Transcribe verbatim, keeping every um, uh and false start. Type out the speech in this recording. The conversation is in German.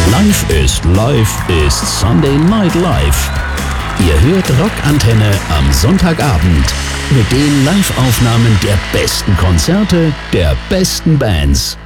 Live ist Live ist Sunday Night Live. Ihr hört Rockantenne am Sonntagabend mit den Live-Aufnahmen der besten Konzerte der besten Bands.